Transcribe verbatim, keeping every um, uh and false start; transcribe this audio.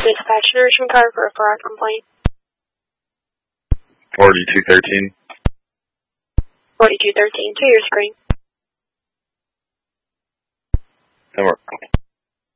Dispatch Nourishment Card for a fraud complaint. forty-two thirteen. forty-two thirteen, to your screen. Network.